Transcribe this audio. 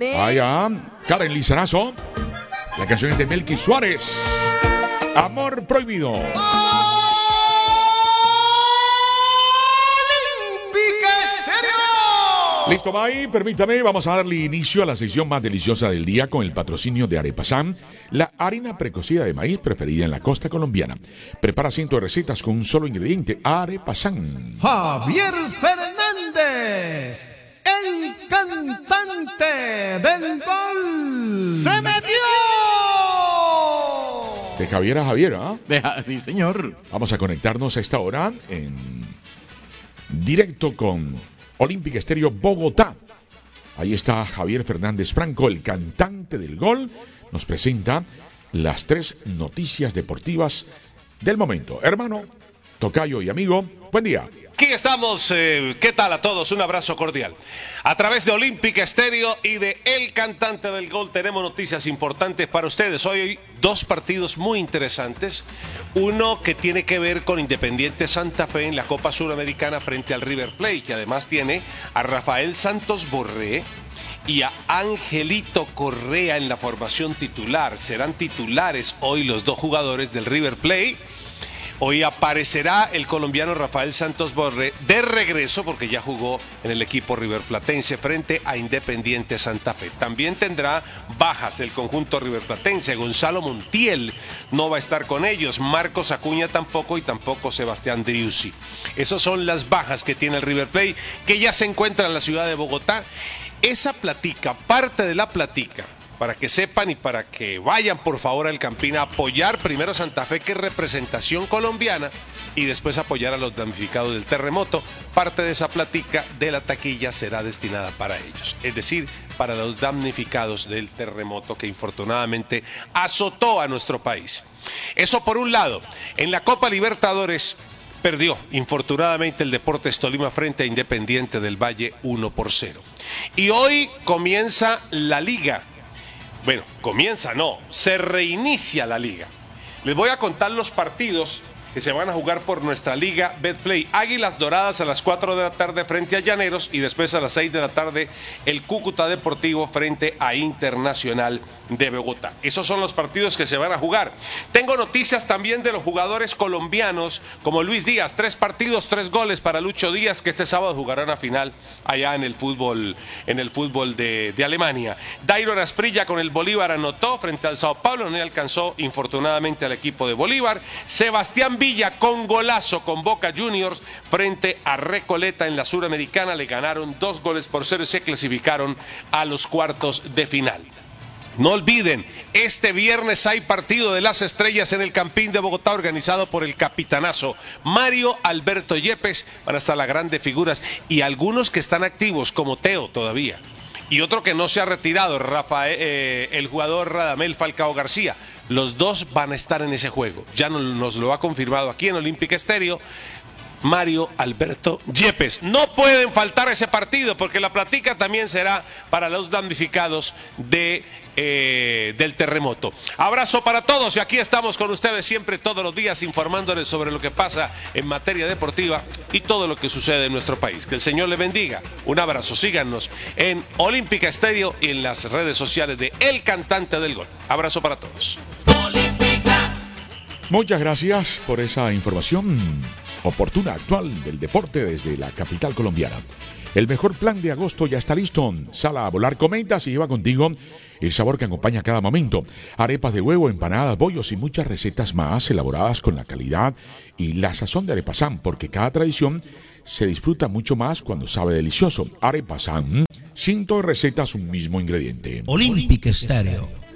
Allá, Karen Lizarazo. La canción es de Melqui Suárez. Amor prohibido. Listo, bye. Permítame, vamos a darle inicio a la sección más deliciosa del día con el patrocinio de Arepasán, la harina precocida de maíz preferida en la costa colombiana. Prepara cientos de recetas con un solo ingrediente, Arepasán. Javier Fernández, el cantante del gol. ¡Se metió! De Javier a Javier, ¿ah? Sí, señor. Vamos a conectarnos a esta hora en directo con Olímpica Estéreo Bogotá. Ahí está Javier Fernández Franco, el cantante del gol. Nos presenta las 3 noticias deportivas del momento. Hermano, tocayo y amigo, buen día. Aquí estamos, ¿qué tal a todos? Un abrazo cordial. A través de Olímpica Estéreo y de El Cantante del Gol tenemos noticias importantes para ustedes. Hoy hay 2 partidos muy interesantes. Uno que tiene que ver con Independiente Santa Fe en la Copa Suramericana frente al River Plate, que además tiene a Rafael Santos Borré y a Angelito Correa en la formación titular. Serán titulares hoy los 2 jugadores del River Plate. Hoy aparecerá el colombiano Rafael Santos Borré de regreso porque ya jugó en el equipo riverplatense frente a Independiente Santa Fe. También tendrá bajas el conjunto riverplatense. Gonzalo Montiel no va a estar con ellos. Marcos Acuña tampoco y tampoco Sebastián Driussi. Esas son las bajas que tiene el River Plate, que ya se encuentra en la ciudad de Bogotá. Esa platica, parte de la platica, para que sepan y para que vayan por favor al Campín a apoyar primero a Santa Fe, que es representación colombiana, y después apoyar a los damnificados del terremoto. Parte de esa platica de la taquilla será destinada para ellos, es decir, para los damnificados del terremoto que infortunadamente azotó a nuestro país. Eso por un lado. En la Copa Libertadores perdió infortunadamente el Deportes Tolima frente a Independiente del Valle 1-0. Y hoy comienza la liga. Bueno, se reinicia la liga. Les voy a contar los partidos que se van a jugar por nuestra liga Betplay. Águilas Doradas a las 4 de la tarde frente a Llaneros y después a las 6 de la tarde el Cúcuta Deportivo frente a Internacional de Bogotá. Esos son los partidos que se van a jugar. Tengo noticias también de los jugadores colombianos como Luis Díaz, 3 partidos, 3 goles para Lucho Díaz, que este sábado jugará una final allá en el fútbol de Alemania. Dairon Asprilla con el Bolívar anotó frente al Sao Paulo, no le alcanzó infortunadamente al equipo de Bolívar. Sebastián Villa con golazo con Boca Juniors frente a Recoleta en la Suramericana, le ganaron 2-0 y se clasificaron a los cuartos de final. No olviden, este viernes hay partido de las estrellas en el Campín de Bogotá organizado por el capitanazo Mario Alberto Yepes. Van a estar las grandes figuras y algunos que están activos como Teo todavía. Y otro que no se ha retirado, el jugador Radamel Falcao García. Los 2 van a estar en ese juego. Ya nos lo ha confirmado aquí en Olímpica Estéreo Mario Alberto Yepes. No pueden faltar a ese partido porque la platica también será para los damnificados del terremoto. Abrazo para todos y aquí estamos con ustedes siempre todos los días informándoles sobre lo que pasa en materia deportiva y todo lo que sucede en nuestro país. Que el Señor le bendiga. Un abrazo. Síganos en Olímpica Estéreo y en las redes sociales de El Cantante del Gol. Abrazo para todos. Muchas gracias por esa información oportuna, actual del deporte desde la capital colombiana. El mejor plan de agosto ya está listo. Sala a volar, comenta si lleva contigo el sabor que acompaña cada momento. Arepas de huevo, empanadas, bollos y muchas recetas más elaboradas con la calidad y la sazón de Arepasán, porque cada tradición se disfruta mucho más cuando sabe delicioso. Arepasán, 100 recetas, un mismo ingrediente. Olímpica Estéreo.